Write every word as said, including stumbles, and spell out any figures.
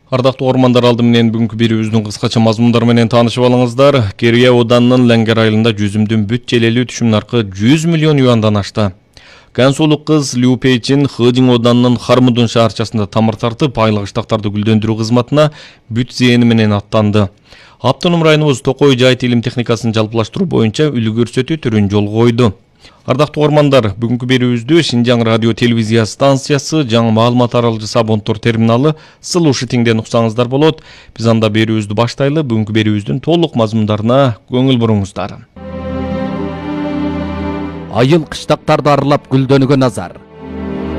Ардактуу ормандар, алды менен бүгүнкү берүүбүздүн кыскача мазмундары менен таанышып алыңыздар. Керия Оданынын Ленгер айылында жүзүмдүн бүт желелүү түшүм наркы жүз миллион юандан ашты. Гансулук кыз Лю Пейчин Хэжин Оданынын Хармудун шаарчасында тамыр тартып, айлык ыштактарды гүлдөндүрүү кызматына бүт зээни менен аттанды. Автоном районубуз Токой жайыт илим техникасын жалпылаштыруу боюнча үлгү көрсөтүү түрүн жолго койду. Ардактуу ормандар, бүгүнкү берүүбүздү Шинжаң радио телевизия станциясы, жаңы маалымат аралыгы Сабонтор терминалы Сылушитиңден уксаңыздар болот. Биз анда берүүбүздү баштайлы. Бүгүнкү берүүбүздүн толук мазмундарына көңүл буруңуздар. Айыл кыштактарды аралап гүлдөнүүгө назар.